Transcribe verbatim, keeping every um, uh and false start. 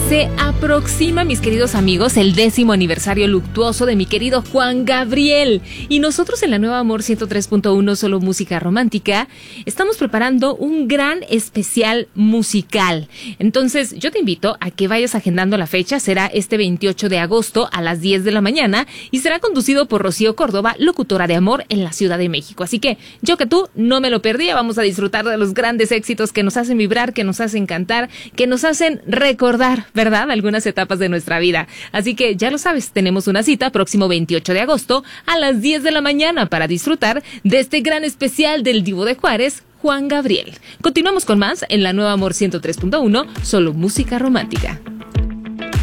Se aproxima, mis queridos amigos, el décimo aniversario luctuoso de mi querido Juan Gabriel. Y nosotros en la Nueva Amor ciento tres punto uno, solo música romántica, estamos preparando un gran especial musical. Entonces, yo te invito a que vayas agendando la fecha. Será este veintiocho de agosto a las diez de la mañana y será conducido por Rocío Córdoba, locutora de amor en la Ciudad de México. Así que, yo que tú, no me lo perdí. Vamos a disfrutar de los grandes éxitos que nos hacen vibrar, que nos hacen cantar, que nos hacen recordar, ¿verdad?, algunas etapas de nuestra vida. Así que ya lo sabes, tenemos una cita próximo veintiocho de agosto a las diez de la mañana para disfrutar de este gran especial del Divo de Juárez, Juan Gabriel. Continuamos con más en la Nueva Amor ciento tres punto uno, solo música romántica.